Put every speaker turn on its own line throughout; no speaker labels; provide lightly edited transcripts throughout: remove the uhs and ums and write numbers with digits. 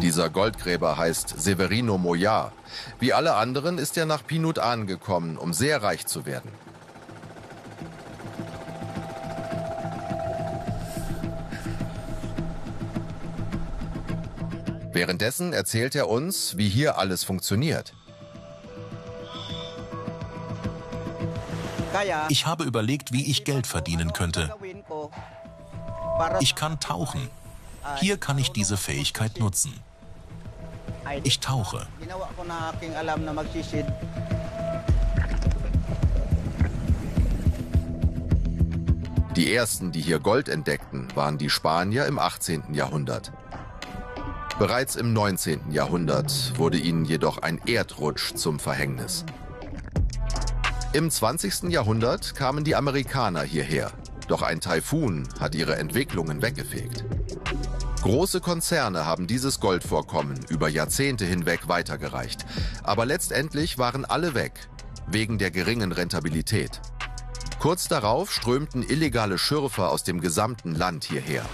Dieser Goldgräber heißt Severino Moyar. Wie alle anderen ist er nach Pinut-an gekommen, um sehr reich zu werden. Währenddessen erzählt er uns, wie hier alles funktioniert.
Ich habe überlegt, wie ich Geld verdienen könnte. Ich kann tauchen. Hier kann ich diese Fähigkeit nutzen. Ich tauche.
Die ersten, die hier Gold entdeckten, waren die Spanier im 18. Jahrhundert. Bereits im 19. Jahrhundert wurde ihnen jedoch ein Erdrutsch zum Verhängnis. Im 20. Jahrhundert kamen die Amerikaner hierher, doch ein Taifun hat ihre Entwicklungen weggefegt. Große Konzerne haben dieses Goldvorkommen über Jahrzehnte hinweg weitergereicht, aber letztendlich waren alle weg, wegen der geringen Rentabilität. Kurz darauf strömten illegale Schürfer aus dem gesamten Land hierher.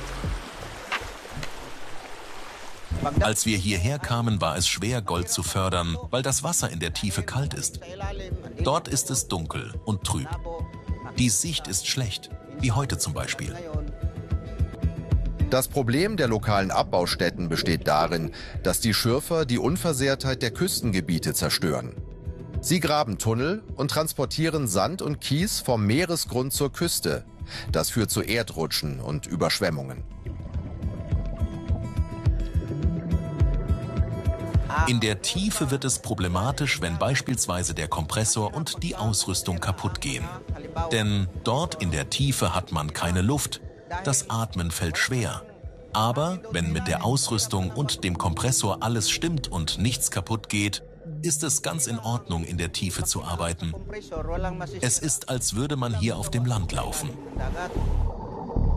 Als wir hierher kamen, war es schwer, Gold zu fördern, weil das Wasser in der Tiefe kalt ist. Dort ist es dunkel und trüb. Die Sicht ist schlecht, wie heute zum Beispiel.
Das Problem der lokalen Abbaustätten besteht darin, dass die Schürfer die Unversehrtheit der Küstengebiete zerstören. Sie graben Tunnel und transportieren Sand und Kies vom Meeresgrund zur Küste. Das führt zu Erdrutschen und Überschwemmungen.
In der Tiefe wird es problematisch, wenn beispielsweise der Kompressor und die Ausrüstung kaputt gehen. Denn dort in der Tiefe hat man keine Luft. Das Atmen fällt schwer. Aber wenn mit der Ausrüstung und dem Kompressor alles stimmt und nichts kaputt geht, ist es ganz in Ordnung, in der Tiefe zu arbeiten. Es ist, als würde man hier auf dem Land laufen.